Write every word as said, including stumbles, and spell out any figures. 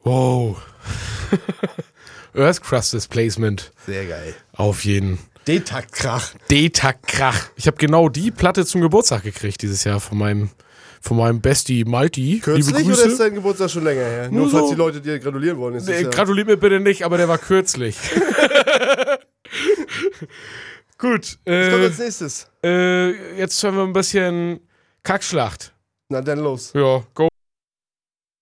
Wow. Earth Crust Displacement. Sehr geil. Auf jeden. D-Takt-Krach. D-Takt-Krach. Ich habe genau die Platte zum Geburtstag gekriegt dieses Jahr von meinem, von meinem Bestie Malti. Kürzlich Liebe Grüße. oder ist dein Geburtstag schon länger her? Nur, Nur falls so. die Leute dir gratulieren wollen. Ist Nee, ja gratuliert mir bitte nicht, aber der war kürzlich. Gut. Was Äh, kommt als nächstes? äh, jetzt hören wir ein bisschen Kackschlacht. Na dann los. Ja, go.